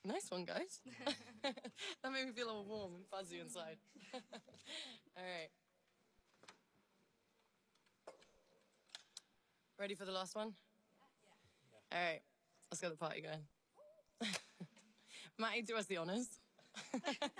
Nice one, guys. That made me feel all warm and fuzzy inside. All right. Ready for the last one? Yeah. All right. Let's get the party going. Matty, do us the honors.